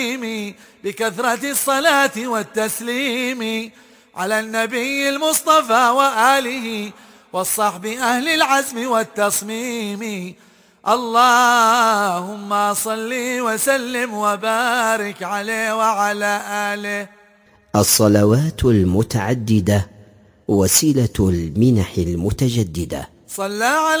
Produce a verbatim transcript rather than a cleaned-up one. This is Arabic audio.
بكثرة الصلاة والتسليم على النبي المصطفى وآله والصحب أهل العزم والتصميم. اللهم صل وسلم وبارك عليه وعلى آله. الصلوات المتعددة وسيلة المنح المتجددة. صلى على